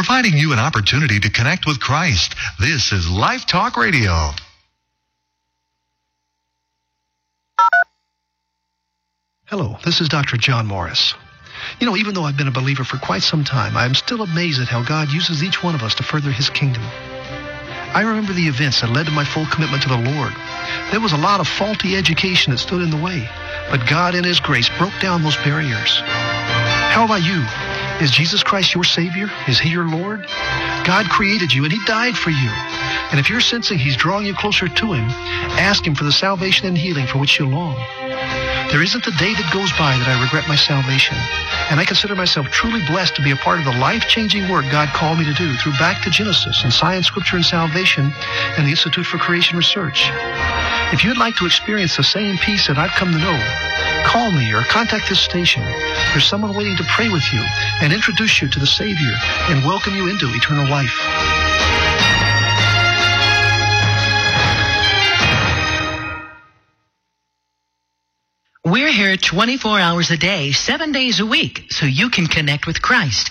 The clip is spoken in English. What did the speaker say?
providing you an opportunity to connect with Christ. This is Life Talk Radio. Hello, this is Dr. John Morris. You know, even though I've been a believer for quite some time, I'm still amazed at how God uses each one of us to further His kingdom. I remember the events that led to my full commitment to the Lord. There was a lot of faulty education that stood in the way, but God in His grace broke down those barriers. How about you? Is Jesus Christ your Savior? Is He your Lord? God created you and He died for you. And if you're sensing He's drawing you closer to Him, ask Him for the salvation and healing for which you long. There isn't a day that goes by that I regret my salvation, and I consider myself truly blessed to be a part of the life-changing work God called me to do through Back to Genesis and Science, Scripture, and Salvation and the Institute for Creation Research. If you'd like to experience the same peace that I've come to know, call me or contact this station. There's someone waiting to pray with you and introduce you to the Savior and welcome you into eternal life. We're here 24 hours a day, 7 days a week, so you can connect with Christ.